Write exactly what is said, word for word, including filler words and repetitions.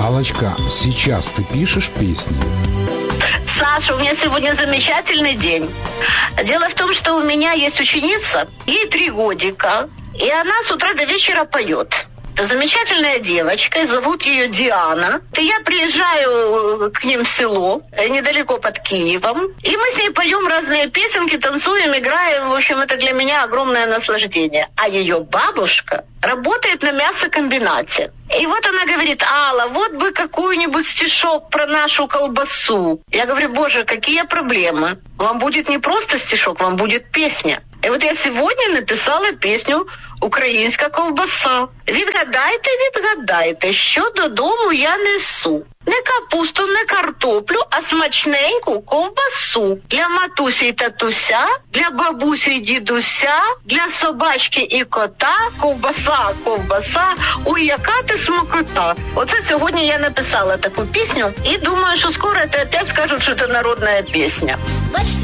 Аллочка, сейчас ты пишешь песни? Саша, у меня сегодня замечательный день. Дело в том, что у меня есть ученица, ей три годика, и она с утра до вечера поет. Это замечательная девочка, и зовут ее Диана. И я приезжаю к ним в село, недалеко под Киевом, и мы с ней поем разные песенки, танцуем, играем. В общем, это для меня огромное наслаждение. А ее бабушка работает на мясокомбинате. И вот она говорит: Алла, вот бы какой-нибудь стишок про нашу колбасу. Я говорю: боже, какие проблемы. Вам будет не просто стишок, вам будет песня. І от я сьогодні написала пісню «Українська ковбаса». Відгадайте, відгадайте, що додому я несу. Не капусту, не картоплю, а смачненьку ковбасу. Для матусі й татуся, для бабусі й дідуся, для собачки і кота. Ковбаса, ковбаса, ой, яка ти смакота. Оце сьогодні я написала таку пісню і думаю, що скоро це опять скажуть, що це народна пісня.